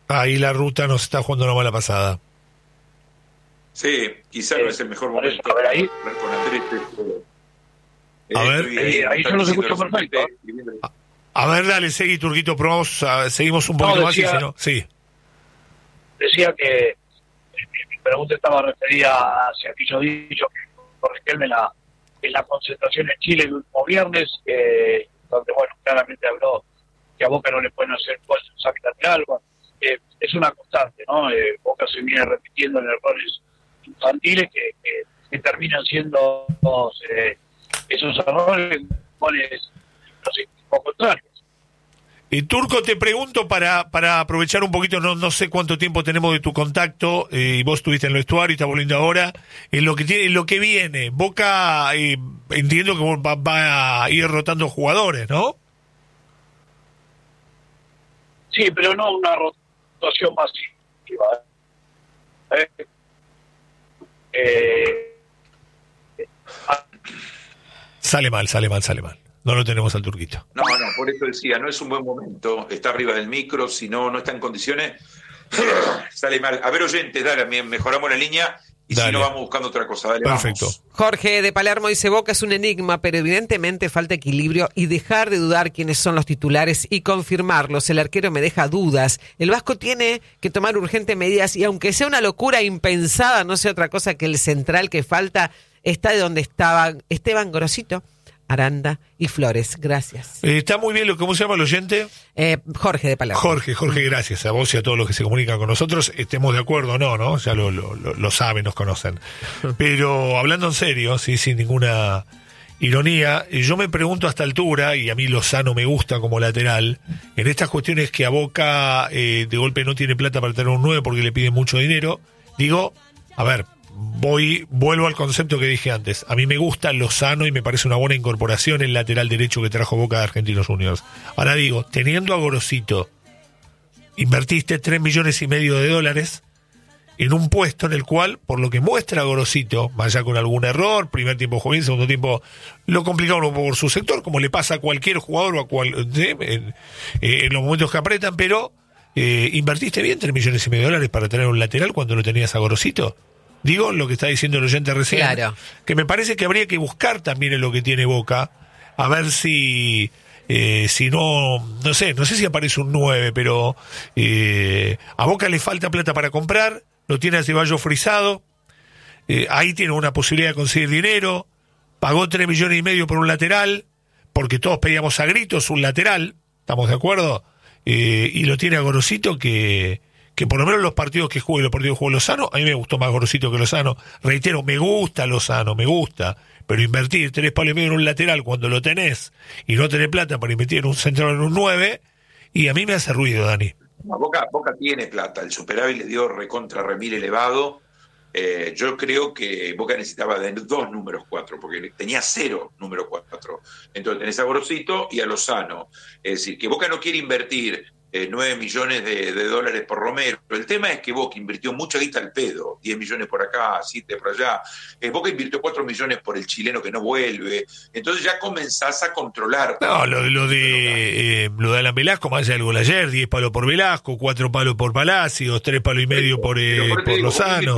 Ahí la ruta nos está jugando una mala pasada. Sí, quizá no es el mejor momento a ver, ahí. para hablar con Andrés. A ver. Ahí yo los escucho perfecto. A ver, dale, seguí, Turquito, probamos, seguimos un poquito más y si no... Sí. Decía que mi pregunta estaba referida hacia aquello dicho que por Riquelme en la concentración en Chile el último viernes, donde, bueno, claramente habló que a Boca no le pueden hacer un saque lateral. Bueno, es una constante, ¿no? Boca se viene repitiendo en errores infantiles que terminan siendo esos errores goles los equipos contrarios. Turco, te pregunto para aprovechar un poquito, no sé cuánto tiempo tenemos de tu contacto, y vos estuviste en el vestuario y estás volviendo ahora, en lo que viene, Boca, entiendo que va a ir rotando jugadores, ¿no? Sí, pero no una rotación masiva. Sale mal. No lo tenemos al Turquito. No, por eso decía, no es un buen momento, está arriba del micro, si no está en condiciones, sale mal. A ver, oyentes, dale, mejoramos la línea y dale. Si no vamos buscando otra cosa, dale. Perfecto. Vamos. Jorge de Palermo dice, Boca es un enigma, pero evidentemente falta equilibrio y dejar de dudar quiénes son los titulares y confirmarlos. El arquero me deja dudas. El Vasco tiene que tomar urgentes medidas y aunque sea una locura impensada, no sea otra cosa que el central que falta está de donde estaban Esteban Gorosito, Aranda y Flores. Gracias. Está muy bien ¿cómo se llama el oyente? Jorge de Palermo. Jorge, gracias a vos y a todos los que se comunican con nosotros. Estemos de acuerdo o no, ya lo saben, nos conocen. Pero hablando en serio, sí, sin ninguna ironía, yo me pregunto a esta altura, y a mí Lozano me gusta como lateral, en estas cuestiones que a Boca de golpe no tiene plata para tener un 9 porque le piden mucho dinero, digo, a ver, vuelvo al concepto que dije antes. A mí me gusta Lozano y me parece una buena incorporación el lateral derecho que trajo Boca de Argentinos Juniors. Ahora digo, teniendo a Gorosito, invertiste $3,5 millones en un puesto en el cual, por lo que muestra Gorosito, vaya con algún error, primer tiempo jugó bien, segundo tiempo lo complicaron un poco por su sector, como le pasa a cualquier jugador o en los momentos que apretan, pero invertiste bien $3,5 millones para tener un lateral cuando lo tenías a Gorosito. Digo lo que está diciendo el oyente recién, claro. Que me parece que habría que buscar también en lo que tiene Boca, a ver si no sé si aparece un 9, pero a Boca le falta plata para comprar, lo tiene a Ceballos frisado, ahí tiene una posibilidad de conseguir dinero, pagó $3,5 millones por un lateral, porque todos pedíamos a gritos un lateral, ¿estamos de acuerdo? Y lo tiene a Gorosito que por lo menos los partidos que juega y los partidos que jugó Lozano, a mí me gustó más Gorosito que Lozano. Reitero, me gusta Lozano, pero invertir 3,5 palos en un lateral cuando lo tenés y no tenés plata para invertir en un central en un 9, y a mí me hace ruido, Dani. Boca tiene plata, el superávit le dio recontra remil elevado. Yo creo que Boca necesitaba de 2 números 4, porque tenía 0 número 4. Entonces tenés a Gorosito y a Lozano. Es decir, que Boca no quiere invertir 9 millones de dólares por Romero. El tema es que Boca invirtió mucha guita al pedo, 10 millones por acá, 7 por allá. Boca invirtió 4 millones por el chileno que no vuelve. Entonces ya comenzás a controlar. No, lo de Alan Velasco, más allá del gol ayer, 10 palos por Velasco, 4 palos por Palacios, 3,5 palos por Lozano.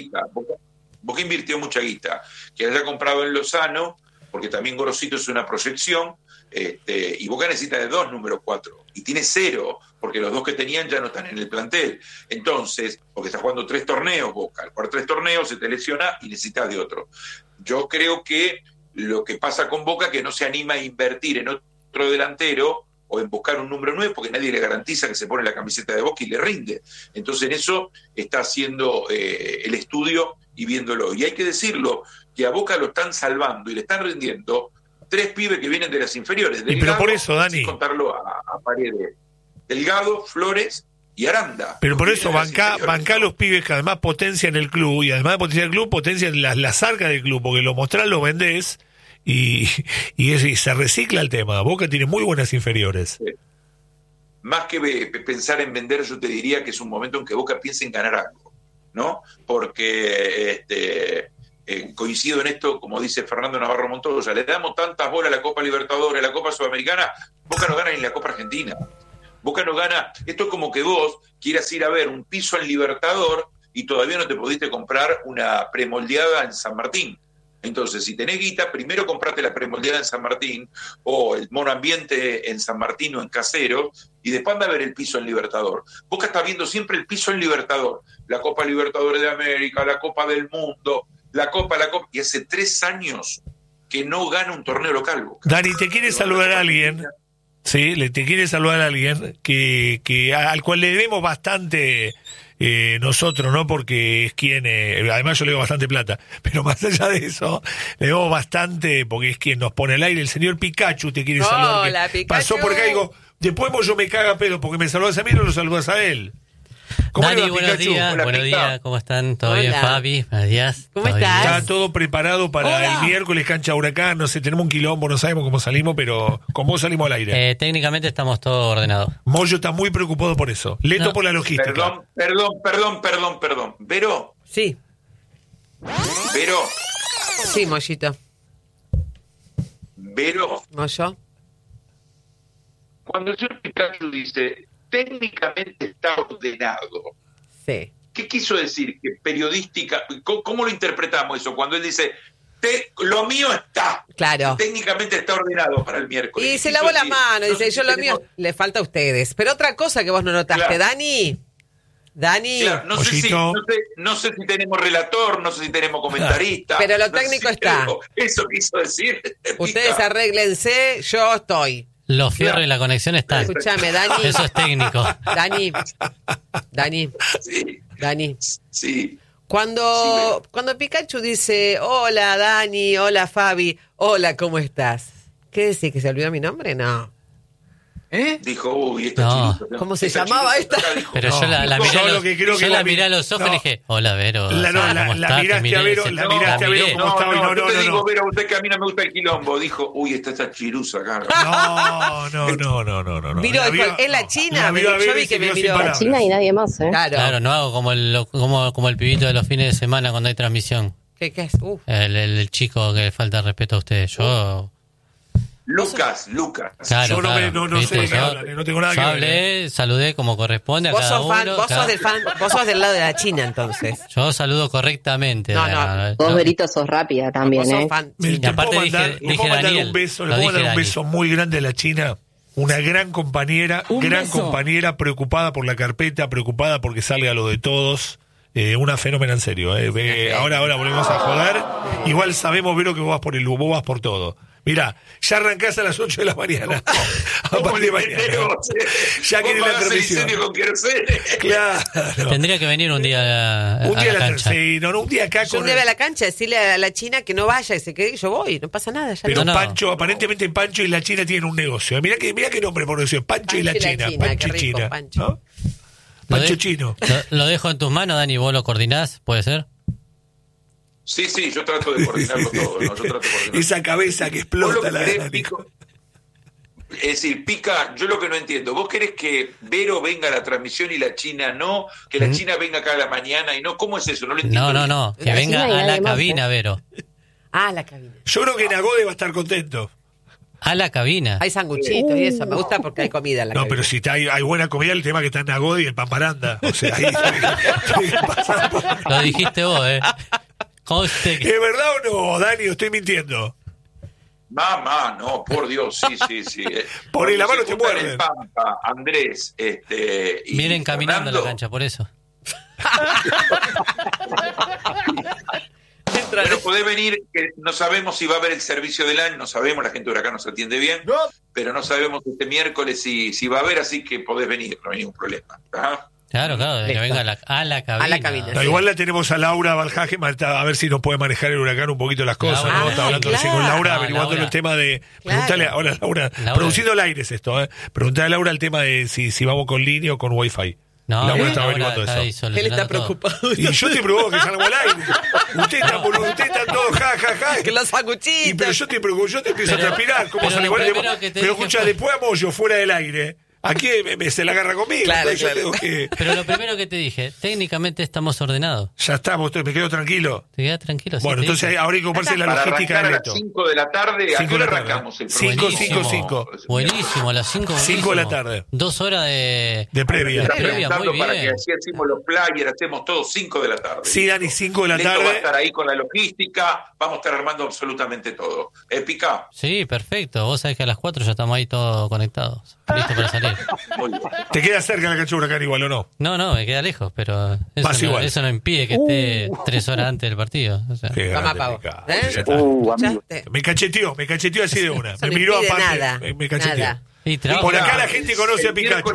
Boca invirtió mucha guita. Que haya comprado en Lozano, porque también Gorosito es una proyección, y Boca necesita de 2 números 4 y tiene 0 porque los 2 que tenían ya no están en el plantel. Entonces, porque está jugando 3 torneos Boca, al jugar 3 torneos se te lesiona y necesitas de otro. Yo creo que lo que pasa con Boca es que no se anima a invertir en otro delantero o en buscar un número 9 porque nadie le garantiza que se pone la camiseta de Boca y le rinde. Entonces en eso está haciendo el estudio y viéndolo. Y hay que decirlo, que a Boca lo están salvando y le están rindiendo 3 pibes que vienen de las inferiores. Delgado, pero por eso, Dani, sin contarlo a Paredes. Delgado, Flores y Aranda. Pero por eso bancá los pibes que además potencian el club, y además de potenciar el club, potencian las arcas del club, porque lo mostrás, lo vendés y se recicla el tema. Boca tiene muy buenas inferiores. Sí. Más que pensar en vender, yo te diría que es un momento en que Boca piensa en ganar algo, ¿no? Porque coincido en esto, como dice Fernando Navarro Montoya, le damos tantas bolas a la Copa Libertadores, a la Copa Sudamericana, Boca no gana ni la Copa Argentina. Boca no gana. Esto es como que vos quieras ir a ver un piso en Libertador y todavía no te pudiste comprar una premoldeada en San Martín. Entonces, si tenés guita, primero comprate la premoldeada en San Martín o el monoambiente en San Martín o en Casero, y después anda a ver el piso en Libertador. Boca está viendo siempre el piso en Libertador. La Copa Libertadores de América, la Copa del Mundo, la Copa. Y hace 3 años que no gana un torneo local, Boca. Dani, ¿te quiere saludar a alguien? Sí, te quiere saludar a alguien al cual le debemos bastante nosotros, ¿no? Porque es quien, además yo le doy bastante plata, pero más allá de eso, le debemos bastante porque es quien nos pone al aire. El señor Pikachu te quiere saludar. Hola, Pikachu. Pasó por acá y digo, después yo me caga pedo porque me saludas a mí y no lo saludas a él. ¿Cómo Dani, le va, buenos Pikachu? días, Hola, buenos Pika. días, ¿cómo están? ¿Todo Hola. bien, Fabi? Buenos días. ¿Cómo ¿Todo estás? bien? Está todo preparado para Hola. el miércoles cancha Huracán, no sé, tenemos un quilombo, no sabemos cómo salimos, pero con vos salimos al aire. Técnicamente estamos todos ordenados. Moyo está muy preocupado por eso. Leto No. por la logística. Perdón. Vero, Sí, sí, Mollito. Mollo. cuando el señor Pikachu dice técnicamente está ordenado, Sí. ¿qué quiso decir? Que periodística, ¿cómo lo interpretamos eso? Cuando él dice, lo mío está, Claro. técnicamente está ordenado para el miércoles. Y se Quiso lavó la decir, mano, no dice, sé yo si lo tenemos- mío le falta a ustedes. Pero otra cosa que vos no notaste, Claro. Dani. Claro, no sé si tenemos relator, no sé si tenemos comentarista. Pero lo no sé técnico si está. tenemos- Eso quiso decir. Ustedes Pica. arréglense, yo estoy. Los fierros y la conexión están. Escúchame, Dani. Eso es técnico. Dani. Sí. Cuando Pikachu dice, hola Dani, hola Fabi, hola, ¿cómo estás? ¿Qué decís? ¿Que se olvidó mi nombre? No. Dijo, uy, esta No. chirusa. ¿Cómo se llamaba chirusa esta? acá dijo, Pero No, yo la yo miré, lo que creo que yo la vos miré a mi- los ojos y no. le dije, hola, Vero. La ¿cómo miraste estás? a Te miré, Vero, dice, la miraste a Vero miré. como No, estaba y yo te no. digo, Vera, usted que a mí no me gusta el quilombo. Dijo, uy, está esta chirusa acá. No. Miró, La vio- es la no, China, la vio a yo Vero vi y que se me quedó sin miró. palabras. China y nadie más, ¿eh? Claro, no hago como el pibito de los fines de semana cuando hay transmisión. ¿Qué es? El chico que falta respeto a ustedes. Yo, Lucas. claro, Yo no me- claro, no sé ¿viste? de qué hablan, no tengo nada yo que ver. hablé, saludé como corresponde a Vos cada sos fan, uno. vos sos del lado de la China, entonces. Yo saludo correctamente. No. Vos, Verito, sos rápida también, Vos sos ¿eh? fan Me- Y ¿Te aparte puedo dije- mandar, dije ¿puedo mandar Daniel, un beso? lo Le puedo dije mandar un Dani. beso muy grande a la China. Una gran compañera, compañera, preocupada por la carpeta, preocupada porque salga lo de todos. Una fenómena en serio. Ahora volvemos a joder. Igual sabemos, Vero, que vos vas por todo. Mirá, ya arrancás a las 8 de la mañana. A partir de mañana. Ya quiere la transmisión. con querosene. Claro. Tendría que venir un día a Un día la la cancha. sí, no, un día acá Yo con un día voy a la cancha, decirle a la China que no vaya y se quede y yo voy, no pasa nada. Ya Pero lo- No. Pancho, aparentemente Pancho y la China tienen un negocio. Mirá que nombre por eso, Pancho y la China. Pancho qué y rico, China. Pancho. ¿No? Pancho de- Chino. Lo dejo en tus manos, Dani, vos lo coordinás, ¿puede ser? Sí, yo trato de coordinarlo todo. ¿no? Yo trato de coordinarlo. Esa cabeza que Vos lo explota que la querés, Dani. Pico, es decir, Pica, yo lo que no entiendo, ¿vos querés que Vero venga a la transmisión y la China no? ¿Que la China venga acá a la mañana y no? ¿Cómo es eso? No lo entiendo. No, que La venga China y a la nadie más, cabina, Vero. Ah, la cabina. Yo creo que Nagode va a estar contento. A la cabina. Hay sanguchitos y eso, me gusta porque hay comida en la No, cabina. pero si hay buena comida, el tema que está en Nagode y el Pamparanda. O sea, ahí tiene que pasar por- Lo dijiste vos, ¿eh? Conste que- ¿Es verdad o no, Dani? ¿O estoy mintiendo? Mamá, no, por Dios, sí. Poné la Cuando mano, se te juntan muerden. el Pampa, Andrés, y Vienen caminando a la Fernando, cancha, por eso. Pero podés venir, que no sabemos si va a haber el servicio del año, no sabemos, la gente de Huracán nos atiende bien, pero no sabemos este miércoles si va a haber, así que podés venir, no hay ningún problema. ¿Ah? Claro, que Listo. venga a la cabina. A la cabina. No, Sí. igual la tenemos a Laura Valjaje, a ver si nos puede manejar el Huracán un poquito las cosas. Laura. ¿no? Está hablando recién con claro. Laura, Ah, averiguando Laura. el tema de... Claro. Preguntale, hola Laura, produciendo el aire es esto, Preguntale a Laura el tema de si vamos con línea o con Wi-Fi. No, Laura está Laura averiguando está ahí eso. Él solucionando está todo. preocupado. Y yo te provoco que salgamos al aire. Usted está todos ja. Que los sanguchitos. Y pero yo te empiezo a Pero- transpirar. ¿Cómo pero sale lo igual? primero que te Pero dije escucha, fue- después a Moyo fuera del aire. Aquí se la agarra conmigo. Claro, Yo claro. tengo que... Pero lo primero que te dije, técnicamente estamos ordenados. Ya estamos, me quedo tranquilo. ¿Te quedas tranquilo? Bueno, Sí, te entonces dije. ahora hay que ocuparse de la Para logística arrancar de a las Leto. 5 de la tarde, ¿a 5 qué hora de la tarde. arrancamos el 5, programa? 5, 5. Buenísimo, a las 5. 5 de la tarde. 2 horas de previa. Está previa, preguntando muy para bien. que así hacemos los flyers, hacemos todo 5 de la tarde. Sí, Dani, 5 de la Leto va a tarde. estar ahí con la logística, vamos a estar armando absolutamente todo. Pica, Sí, perfecto. Vos sabés que a las 4 ya estamos ahí todos conectados. Listo para salir. muy bien. ¿Te queda cerca la cancha de Huracán igual o no? No, me queda lejos, pero Vas igual. eso no impide que esté 3 horas antes del partido. O sea. Qué Toma, grande, Pavo. Pica. ¿Eh? Ya está. amigo. ¿Escuchaste? Me cacheteó así de una. Eso Me no miró impide aparte. nada, Me cacheteó. nada. Y trabajo- Por acá la gente conoce a El Pikachu.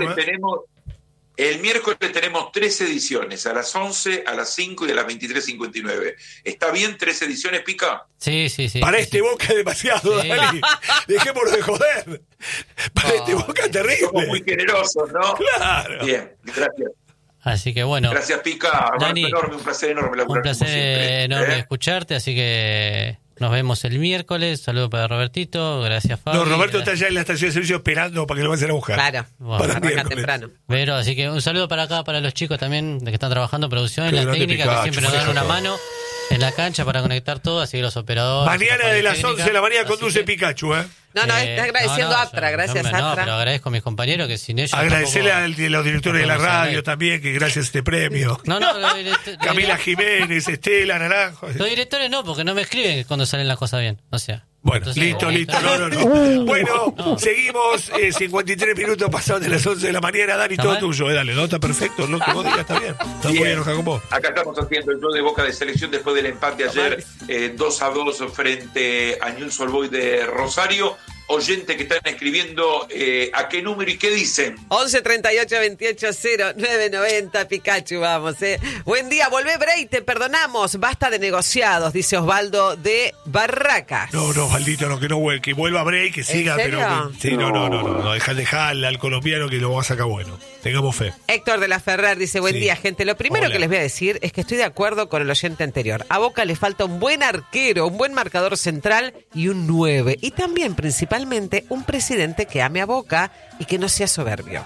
miércoles tenemos 3 ediciones, a las 11, a las 5 y a las 23:59. ¿Está bien 3 ediciones, Pica? Sí. Para sí. este Boca es demasiado, Sí. Dani. Dejémonos de joder. Para este Boca es Somos muy terrible. generosos, ¿no? Claro. Bien, gracias. Así que bueno, Gracias, Pica. Abrazo Dani, enorme, un placer enorme un laburar como placer siempre. enorme escucharte, así que nos vemos el miércoles. Saludos para Robertito, gracias Fabi. No, Roberto está gracias, ya en la estación de servicio esperando para que lo vayan a buscar. Claro, Bueno, Para arranca miércoles. temprano. Vero, así que un saludo para acá, para los chicos también de que están trabajando en producción, en Qué la grande técnica, Pikachu, que siempre nos dan maneja una todo. mano en la cancha para conectar todo, así que los operadores. Mañana la de las técnica, 11 de la mañana así conduce que- Pikachu, ¿eh? No, está agradeciendo a Aptra, gracias No, Aptra. pero agradezco a mis compañeros que sin ellos. Agradecerle tampoco- a los directores de la tampoco radio saben. también, que gracias a este premio. No, Camila Jiménez, Estela, Naranjo. Los directores no, porque no me escriben cuando salen las cosas bien. O sea. Bueno, entonces, listo. No. Bueno, seguimos. 53 minutos pasados de las 11 de la mañana. Dani, ¿Está todo mal? tuyo. Dale, no, está perfecto. Lo que vos digas está bien. Está muy bien enojado con vos. Acá estamos haciendo el show de Boca de selección después del empate ayer 2-2 frente a Newell's Old Boys de Rosario. Oyente que están escribiendo a qué número y qué dicen. 11 38 28 09 90 Pikachu, vamos, Buen día, volvé Bray, te perdonamos. Basta de negociados, dice Osvaldo de Barracas. No, Valdito, no, que no vuelva, que vuelva a break, que siga, serio? pero. Sí, no, dejar al colombiano que lo va a sacar bueno. Tengamos fe. Héctor de la Ferrer dice, buen Sí. día, gente. Lo primero Hola. que les voy a decir es que estoy de acuerdo con el oyente anterior. A Boca le falta un buen arquero, un buen marcador central y un 9. Y también, principalmente, un presidente que ame a Boca y que no sea soberbio.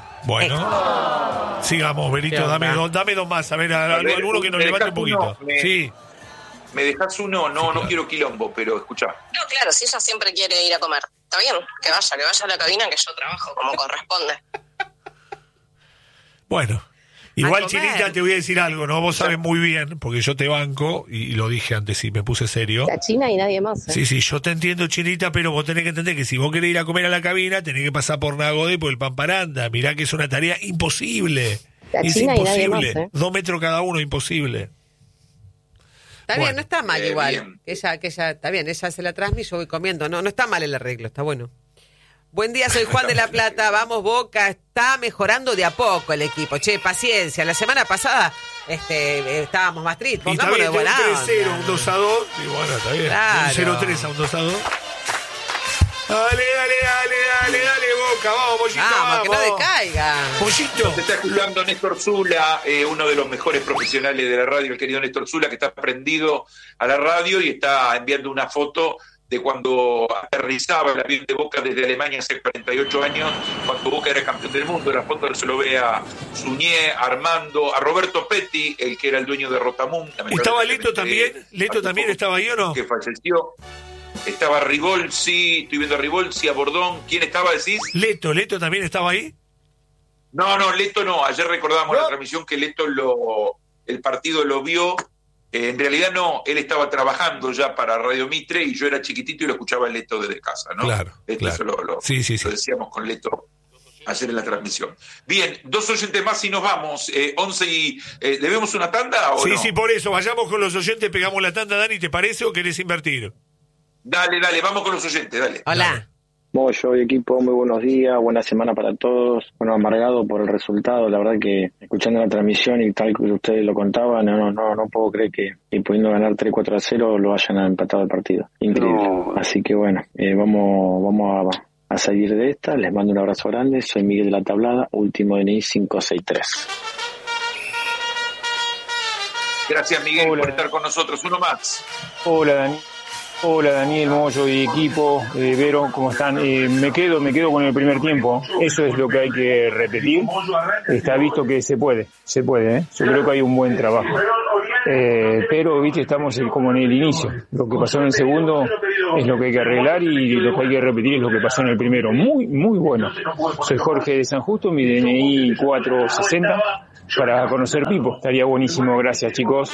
Bueno, sigamos, Benito, ¿Qué onda? dame dos más. A ver, alguno que nos ¿me levante dejás un poquito. uno? Sí. ¿Me dejás uno? No quiero quilombo, pero escuchá. No, claro, si ella siempre quiere ir a comer. Está bien, que vaya a la cabina que yo trabajo como corresponde. Bueno, igual A comer. Chinita, te voy a decir algo, ¿no? Vos sabés muy bien, porque yo te banco, y lo dije antes y me puse serio. La China y nadie más. Sí, yo te entiendo, Chinita, pero vos tenés que entender que si vos querés ir a comer a la cabina, tenés que pasar por Nagode y por el Pamparanda. Mirá que es una tarea imposible. La Es China y nadie imposible. más, 2 metros cada uno, imposible. Está Bueno. bien, no está mal igual. Bien. Que ella, está bien, ella se la transmite y yo voy comiendo. No está mal el arreglo, está bueno. Buen día, soy Juan de la Plata. Vamos, Boca, está mejorando de a poco el equipo. Che, paciencia. La semana pasada estábamos más tristes. Y está Pongámonos bien, de está buena un 3-0, onda. un 2-2, y bueno, está bien. Claro. Un 0-3 a un 2-2. Dale, Boca, vamos, Pollito, Vamos, que no vamos. decaiga. Pollito. Se está escuchando Néstor Zula, uno de los mejores profesionales de la radio, el querido Néstor Zula, que está prendido a la radio y está enviando una foto de cuando aterrizaba el avión de Boca desde Alemania hace 48 años, cuando Boca era campeón del mundo. La foto se lo ve a Suñé, a Armando, a Roberto Petti, el que era el dueño de Rotamún. ¿Estaba Leto también? ¿Leto también estaba ahí o no? Que falleció. Estaba Rivolsi, estoy viendo a Rivolsi, a Bordón. ¿Quién estaba, decís? Leto también estaba ahí. No, Leto no. Ayer recordábamos en la transmisión que Leto el partido lo vio. En realidad no, él estaba trabajando ya para Radio Mitre y yo era chiquitito y lo escuchaba Leto desde casa, ¿no? Claro. Eso lo decíamos con Leto ayer en la transmisión. Bien, 2 oyentes más y nos vamos. 11 y... ¿Debemos una tanda o no? Sí, por eso. Vayamos con los oyentes, pegamos la tanda, Dani, ¿te parece o querés invertir? Dale, vamos con los oyentes, dale. Hola. Yo y equipo, muy buenos días, buena semana para todos. Bueno, amargado por el resultado, la verdad que escuchando la transmisión y tal que ustedes lo contaban, no puedo creer que pudiendo ganar 3-4-0 lo hayan empatado el partido. Increíble. No. Así que bueno, vamos a salir de esta. Les mando un abrazo grande. Soy Miguel de la Tablada, último DNI 563. Gracias, Miguel, Hola. por estar con nosotros. Uno más. Hola, Dani. Hola Daniel, Moyo y equipo, Vero, ¿cómo están? Me quedo con el primer tiempo, eso es lo que hay que repetir, está visto que se puede, yo creo que hay un buen trabajo, pero viste, estamos como en el inicio, lo que pasó en el segundo es lo que hay que arreglar y lo que hay que repetir es lo que pasó en el primero, muy bueno. Soy Jorge de San Justo, mi DNI 460, para conocer Pipo, estaría buenísimo, gracias chicos.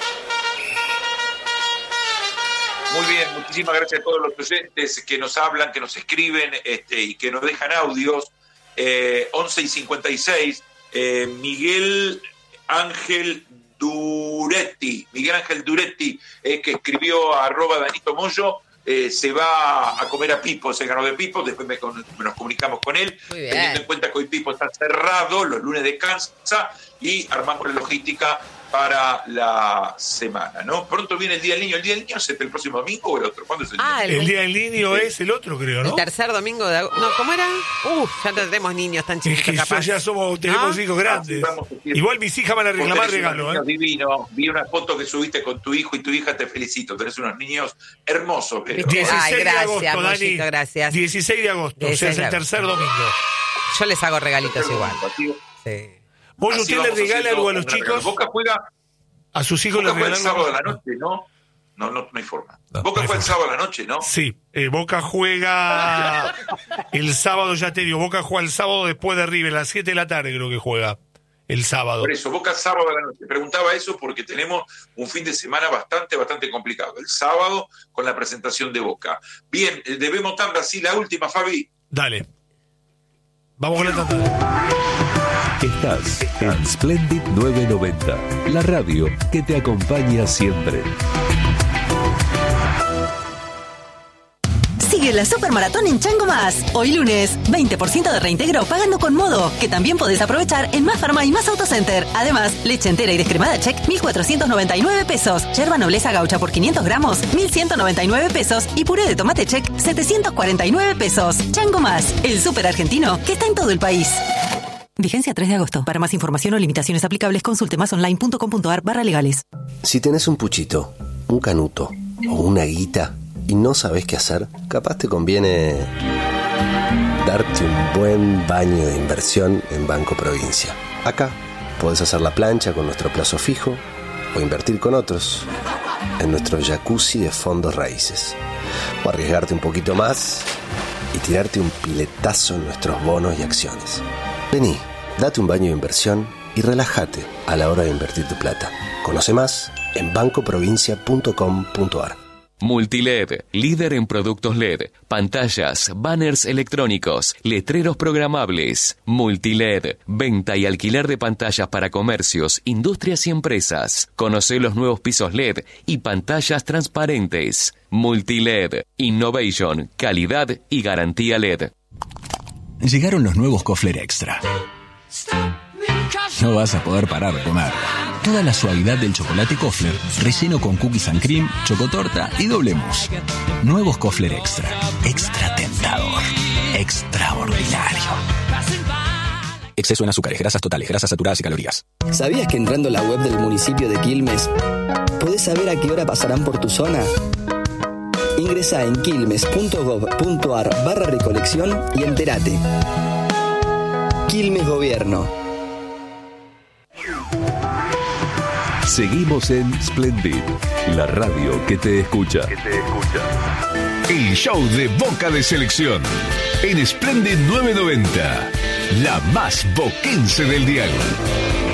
Muy bien, muchísimas gracias a todos los oyentes que nos hablan, que nos escriben y que nos dejan audios. 11 y 56, Miguel Ángel Duretti, que escribió a @DanitoMoyo, se va a comer a Pipo, se ganó de Pipo, después nos comunicamos con él, teniendo en cuenta que hoy Pipo está cerrado, los lunes descansa y armamos la logística para la semana, ¿no? Pronto viene el Día del Niño. ¿El Día del Niño es el próximo domingo o el otro? ¿Cuándo es el Día? El Día del Niño es el otro, creo, ¿no? El tercer domingo de agosto. No, ¿cómo era? Ya no tenemos niños tan chiquitos, es que capaz. ya tenemos hijos grandes. Igual mis hijas van a reclamar regalo, ¿eh? Divino. Vi una foto que subiste con tu hijo y tu hija, te felicito. Tenés unos niños hermosos. Pero... 16 gracias, de agosto, Dani. Mollito, gracias. 16 de agosto, o sea, es el tercer domingo. Yo les hago regalitos igual. Sí. ¿Vos usted le regala algo a los chicos? Boca juega... A sus hijos les regalan. Boca fue el sábado a la noche, ¿no? No hay forma. Boca fue el sábado a la noche, ¿no? Sí, Boca juega el sábado, ya te digo, Boca juega el sábado después de River, a las 7 de la tarde creo que juega el sábado. Por eso, Boca sábado a la noche. Preguntaba eso porque tenemos un fin de semana bastante complicado. El sábado con la presentación de Boca. Bien, debemos tanda, sí, la última, Fabi. Dale. Vamos con la tanda. Estás en Splendid 990, la radio que te acompaña siempre. Sigue la Supermaratón en Chango Más. Hoy lunes, 20% de reintegro pagando con Modo, que también podés aprovechar en Más Farma y Más Autocenter. Además, leche entera y descremada Check, 1.499 pesos. Yerba Nobleza Gaucha por 500 gramos, 1.199 pesos. Y puré de tomate Check, 749 pesos. Chango Más, el súper argentino que está en todo el país. Vigencia 3 de agosto. Para más información o limitaciones aplicables, consulte masonline.com.ar/legales. Si tenés un puchito, un canuto o una guita y no sabés qué hacer, capaz te conviene darte un buen baño de inversión en Banco Provincia. Acá podés hacer la plancha con nuestro plazo fijo o invertir con otros en nuestro jacuzzi de fondos raíces. O arriesgarte un poquito más y tirarte un piletazo en nuestros bonos y acciones. Vení, date un baño de inversión y relájate a la hora de invertir tu plata. Conoce más en bancoprovincia.com.ar. Multiled, líder en productos LED, pantallas, banners electrónicos, letreros programables. Multiled, venta y alquiler de pantallas para comercios, industrias y empresas. Conoce los nuevos pisos LED y pantallas transparentes. Multiled, innovation, calidad y garantía LED. Llegaron los nuevos Kofler Extra. No vas a poder parar de comer. Toda la suavidad del chocolate Kofler, relleno con cookies and cream, chocotorta y doble mousse. Nuevos Kofler Extra. Extra tentador. Extraordinario. Exceso en azúcares, grasas totales, grasas saturadas y calorías. ¿Sabías que entrando a la web del municipio de Quilmes podés saber a qué hora pasarán por tu zona? Ingresa en quilmes.gov.ar/recolección y entérate. Quilmes Gobierno. Seguimos en Splendid, la radio que te escucha. El show de Boca de Selección en Splendid 990, la más boquense del dial.